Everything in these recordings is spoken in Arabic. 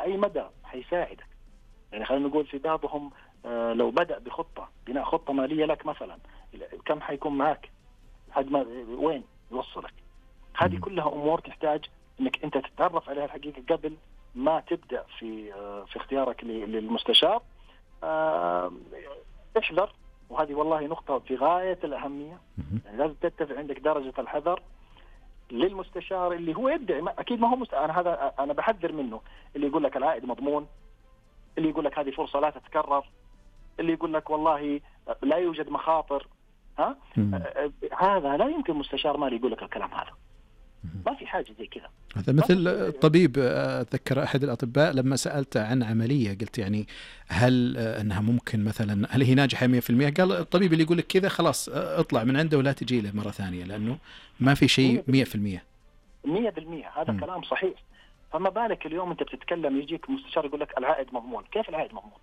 أي مدى حيساعدك؟ يعني خلينا نقول في بعضهم لو بدأ بخطة بناء خطة مالية لك مثلا، كم حيكون معك لحد ما وين يوصلك؟ هذه كلها أمور تحتاج إنك أنت تتعرف عليها الحقيقة قبل ما تبدأ في اختيارك للمستشار. احذر، وهذه والله نقطة في غاية الأهمية، يعني لازم تتبع عندك درجة الحذر للمستشار اللي هو يدعي. أكيد ما هو هذا أنا بحذر منه، اللي يقول لك العائد مضمون، اللي يقول لك هذه فرصة لا تتكرر، اللي يقول لك والله لا يوجد مخاطر. هذا لا يمكن مستشار مالي يقول لك الكلام هذا، ما في حاجة زي كذا. هذا مثل الطبيب، أتذكر أحد الأطباء لما سألت عن عملية قلت يعني هل أنها ممكن مثلا، هل هي ناجحة 100%؟ قال الطبيب اللي يقول لك كذا خلاص اطلع من عنده ولا تجي له مرة ثانية، لأنه ما في شيء 100%. 100% هذا كلام صحيح. فما بالك اليوم أنت بتتكلم يجيك مستشار يقول لك العائد مضمون. كيف العائد مضمون؟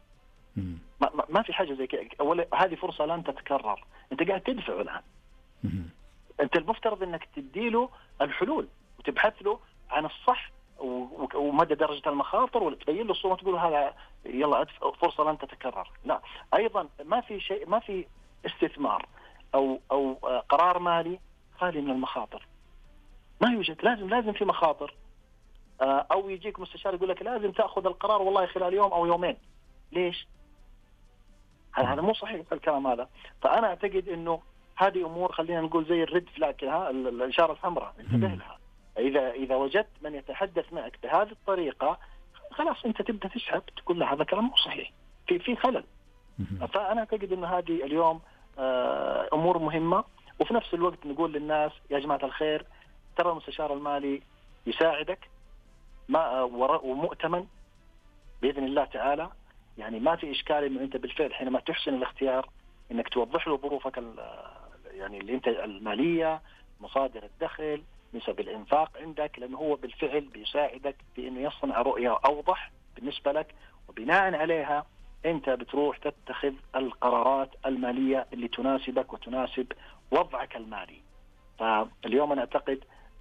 ما في حاجة زي كذا. أولا هذه فرصة لن تتكرر، أنت قاعد تدفع الآن. أنت المفترض أنك تديله الحلول وتبحث له عن الصح ومدى درجة المخاطر، وتبين له الصورة وتقول هذا يلا أدفع فرصة لن تتكرر. لا، أيضا ما في شيء، ما في استثمار أو قرار مالي خالي من المخاطر. ما يوجد، لازم في مخاطر. أو يجيك مستشار يقول لك لازم تأخذ القرار والله خلال يوم أو يومين. ليش؟ هذا مو صحيح الكلام هذا. فأنا أعتقد إنه هذه أمور خلينا نقول زي الريد فلاج، الإشارة الحمراء، انتبه لها. إذا وجدت من يتحدث معك بهذه الطريقة خلاص أنت تبدأ تسحب، تقول له هذا كلام مو صحيح، في خلل. فأنا أعتقد إنه هذه اليوم أمور مهمة. وفي نفس الوقت نقول للناس يا جماعة الخير، ترى المستشار المالي يساعدك ومؤتمن بإذن الله تعالى. يعني ما في إشكال إنه أنت بالفعل حينما تحسن الاختيار إنك توضح له ظروفك يعني اللي أنت المالية، مصادر الدخل، نسب الإنفاق عندك، لأنه هو بالفعل بيساعدك في إنه يصنع رؤية أوضح بالنسبة لك، وبناء عليها أنت بتروح تتخذ القرارات المالية اللي تناسبك وتناسب وضعك المالي. فاليوم أنا أعتقد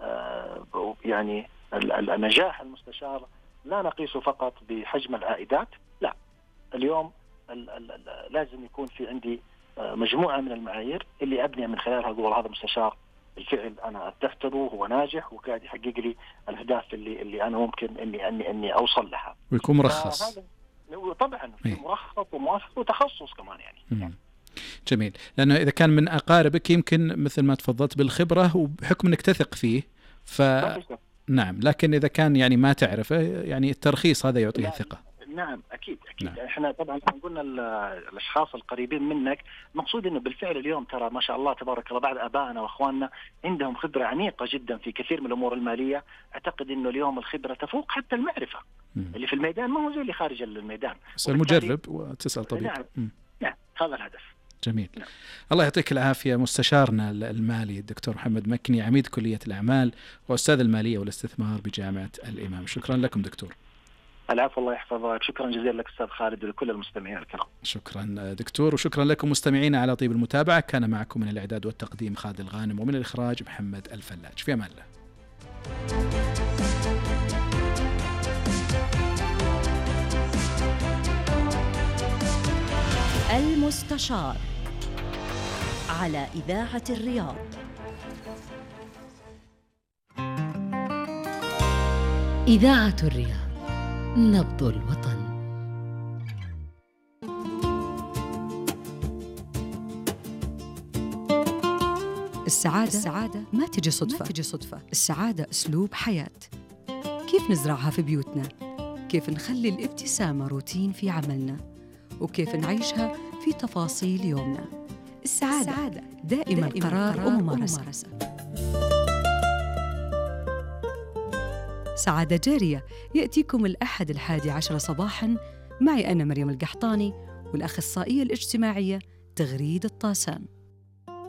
يعني النجاح المستشار لا نقيسه فقط بحجم العائدات، لا، اليوم لازم يكون في عندي مجموعة من المعايير اللي أبني من خلالها أقول هذا مستشار بالفعل أنا أتخذه هو ناجح وقاعد يحقق لي الأهداف اللي أنا ممكن إني أوصل لها. ويكون مرخص. طبعا مرخص وموافق وتخصص كمان يعني. جميل، لأنه إذا كان من أقاربك يمكن مثل ما تفضلت بالخبرة وبحكم أنك تثق فيه نعم، لكن إذا كان يعني ما تعرفه يعني الترخيص هذا يعطيه ثقة. نعم أكيد. نعم. إحنا طبعا قلنا الأشخاص القريبين منك، مقصود إنه بالفعل اليوم ترى ما شاء الله تبارك الله بعد آبائنا وأخواننا عندهم خبرة عميقة جدا في كثير من الأمور المالية. أعتقد إنه اليوم الخبرة تفوق حتى المعرفة. اللي في الميدان ما هو زي اللي خارج الميدان. المجرب وتسأل طبيب. نعم هذا الهدف. جميل. الله يعطيك العافية مستشارنا المالي الدكتور محمد مكني، عميد كلية الأعمال وأستاذ المالية والاستثمار بجامعة الإمام. شكرا لكم دكتور. العفو، الله يحفظك. شكرا جزيلا لك أستاذ خالد ولكل المستمعين الكرام. شكرا دكتور، وشكرا لكم مستمعينا على طيب المتابعة. كان معكم من الإعداد والتقديم خالد الغانم، ومن الإخراج محمد الفلاج. في أمان الله. المستشار على إذاعة الرياض. إذاعة الرياض، نبض الوطن. السعادة ما تجي صدفة. السعادة أسلوب حياة. كيف نزرعها في بيوتنا؟ كيف نخلي الابتسامة روتين في عملنا؟ وكيف نعيشها في تفاصيل يومنا؟ السعادة دائما قرار وممارسة. سعادة جارية يأتيكم الأحد 11 صباحاً معي أنا مريم القحطاني والأخصائية الاجتماعية تغريد الطاسان.